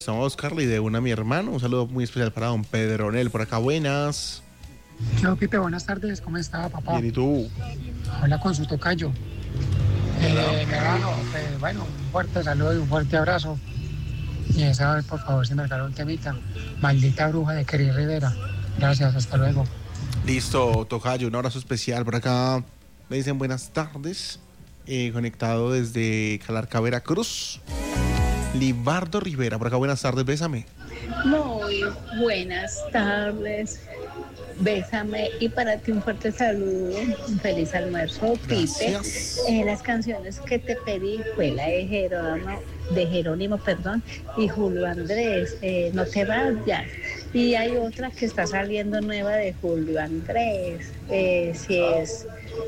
Estamos Carly de una a mi hermano. Un saludo muy especial para don Pedronel. Por acá, buenas. Yo, Pipe, buenas tardes. ¿Cómo está, papá? Bien, ¿y tú? Habla con su tocayo. Mi hermano, bueno, un fuerte saludo y un fuerte abrazo. Y esa vez, por favor, si me regala un temita. Maldita bruja de Kerry Rivera. Gracias, hasta luego. Listo, tocayo. Un abrazo especial. Por acá me dicen buenas tardes. Conectado desde Calarca, Veracruz. Libardo Rivera. Por acá, buenas tardes. Bésame. Muy buenas tardes. Bésame y para ti un fuerte saludo, un feliz almuerzo, Pipe. Las canciones que te pedí fue la de Jerónimo, y Julio Andrés, No te vayas. Y hay otra que está saliendo nueva de Julio Andrés, si es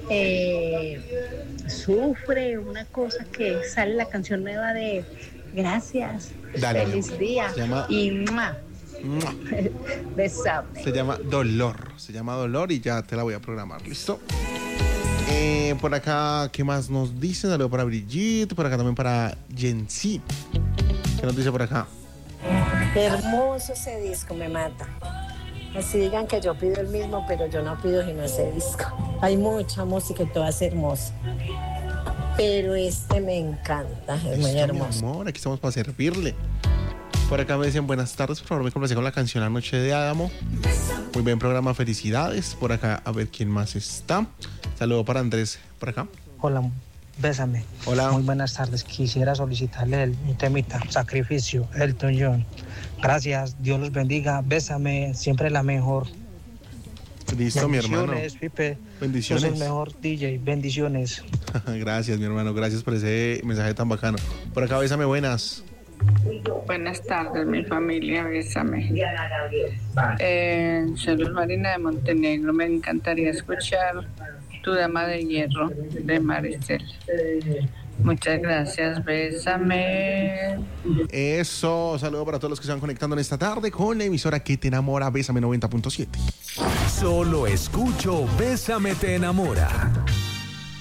Sufre, una cosa que sale la canción nueva de Gracias. Dale, feliz día. Y ¡mua! Besame. Se llama Dolor y ya te la voy a programar, ¿listo? Por acá, ¿qué más nos dicen? Saludo para Brigitte, por acá también para Jensi. ¿Qué nos dice por acá? Hermoso ese disco, me mata. Así digan que yo pido el mismo, pero yo no pido sino ese disco. Hay mucha música y toda es hermosa. Pero este me encanta, es muy hermoso. Mi amor, aquí estamos para servirle. Por acá me dicen buenas tardes, por favor me complacé con la canción La Noche de Adamo. Muy buen programa, felicidades. Por acá, a ver quién más está. Saludo para Andrés, por acá. Hola, bésame. Hola. Muy buenas tardes, quisiera solicitarle un temita, Sacrificio, Elton John. Gracias, Dios los bendiga, bésame, siempre la mejor. Listo, mi hermano. Bendiciones, Pipe. Bendiciones. Sos el mejor DJ, bendiciones. Gracias, mi hermano, gracias por ese mensaje tan bacano. Por acá, bésame, buenas. Buenas tardes, mi familia, bésame. Soy Luz Marina de Montenegro, me encantaría escuchar Tu Dama de Hierro de Maricel. Muchas gracias, bésame. Eso, saludo para todos los que se van conectando en esta tarde con la emisora que te enamora, Bésame 90.7. Solo escucho Bésame te enamora.